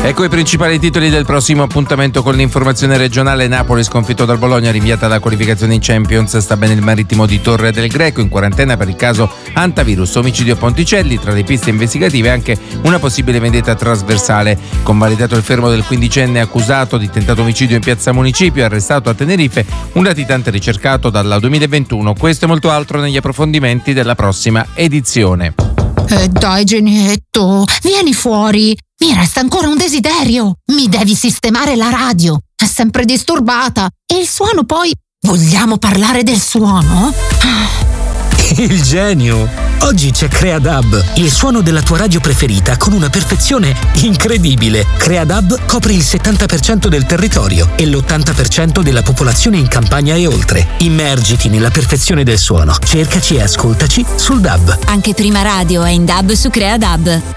Ecco i principali titoli del prossimo appuntamento con l'informazione regionale. Napoli sconfitto dal Bologna, rinviata la qualificazione in Champions. Sta bene il marittimo di Torre del Greco, in quarantena per il caso Antavirus. Omicidio a Ponticelli, tra le piste investigative anche una possibile vendetta trasversale. Convalidato il fermo del 15enne accusato di tentato omicidio in piazza Municipio, arrestato a Tenerife un latitante ricercato dal 2021. Questo e molto altro negli approfondimenti della prossima edizione. Dai Genietto, vieni fuori. Mi resta ancora un desiderio. Mi devi sistemare la radio. È sempre disturbata. E il suono poi... Vogliamo parlare del suono? Il genio! Oggi c'è Creadub, il suono della tua radio preferita con una perfezione incredibile. Creadub copre il 70% del territorio e l'80% della popolazione in campagna e oltre. Immergiti nella perfezione del suono. Cercaci e ascoltaci sul DAB. Anche Prima Radio è in DAB su Creadub.